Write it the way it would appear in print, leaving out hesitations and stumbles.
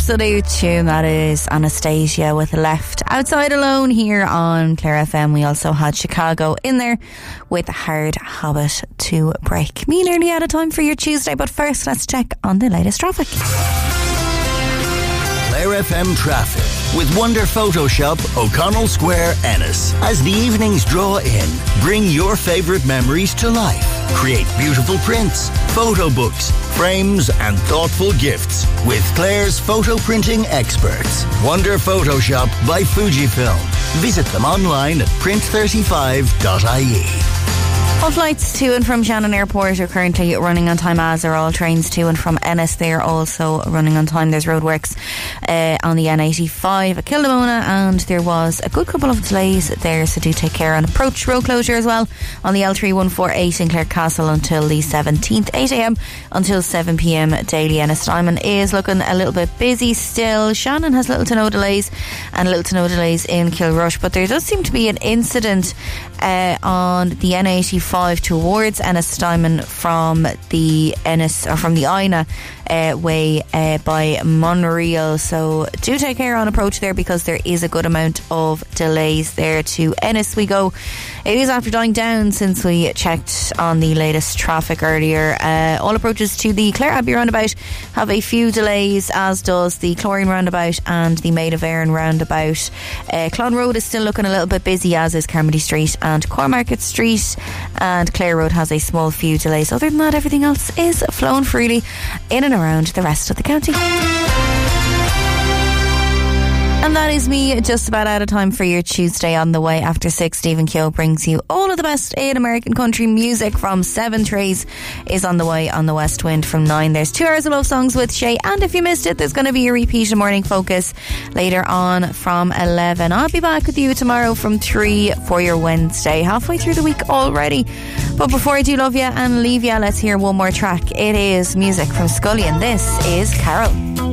Absolute tune, that is Anastasia with Left Outside Alone here on Clare FM. We also had Chicago in there with Hard Habit to Break. Me nearly out of time for your Tuesday, but first let's check on the latest traffic. Clare FM traffic with Wonder Photoshop, O'Connell Square, Ennis. As the evenings draw in, bring your favourite memories to life. Create beautiful prints, photo books, frames and thoughtful gifts with Clare's photo printing experts. Wonder Photoshop by Fujifilm. Visit them online at print35.ie. All flights to and from Shannon Airport are currently running on time, as are all trains to and from Ennis. They are also running on time. There's roadworks on the N85 at Kildamona, and there was a good couple of delays there, so do take care. On approach, road closure as well on the L3148 in Clare Castle until the 17th, 8am until 7pm daily. Ennis Diamond is looking a little bit busy still. Shannon has little to no delays and little to no delays in Kilrush, but there does seem to be an incident on the N85 towards Ennis Diamond from the Ennis, or from the Ina way by Monreal, so do take care on approach there, because there is a good amount of delays there. To Ennis we go. It is after dying down since we checked on the latest traffic earlier. All approaches to the Clare Abbey roundabout have a few delays, as does the Chlorine roundabout and the Maid of Erin roundabout. Clon Road is still looking a little bit busy, as is Carmody Street and Cormarket Street, and Clare Road has a small few delays. Other than that, everything else is flowing freely in and around the rest of the county. And that is me just about out of time for your Tuesday. On the way after 6, Stephen Keogh brings you all of the best in American country music from 7. Trays is on the way on the West Wind from 9. There's 2 hours of love songs with Shay, and if you missed it, there's going to be a repeat of Morning Focus later on from 11. I'll be back with you tomorrow from 3 for your Wednesday. Halfway through the week already. But before I do love you and leave you, let's hear one more track. It is music from Scully, and this is Carol.